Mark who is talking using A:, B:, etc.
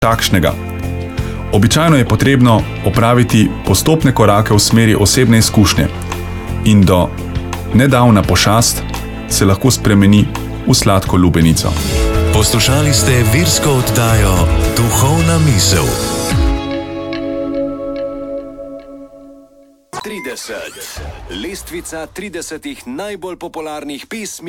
A: takšnega. Običajno je potrebno opraviti postopne korake v smeri osebne izkušnje in do nedavna pošast se lahko spremeni v sladko lubenico.
B: Poslušali ste virsko oddajo Duhovna misel.
C: 30. Lestvica 30 najbolj popularnih pesmi